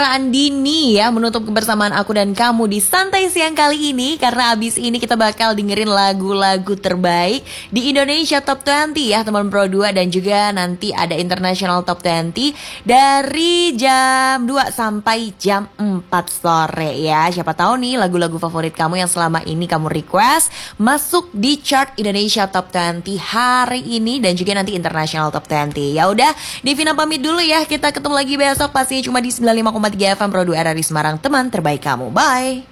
Andini ya menutup kebersamaan aku dan kamu di Santai Siang kali ini. Karena abis ini kita bakal dengerin lagu-lagu terbaik di Indonesia Top 20 ya teman Pro 2. Dan juga nanti ada International Top 20 dari jam 2 sampai jam 4 sore ya. Siapa tahu nih lagu-lagu favorit kamu yang selama ini kamu request masuk di chart Indonesia Top 20 hari ini. Dan juga nanti International Top 20. Ya udah, Devina pamit dulu ya. Kita ketemu lagi besok pastinya cuma di 95,3 FM Pro 2 RRI Semarang, teman terbaik kamu. Bye.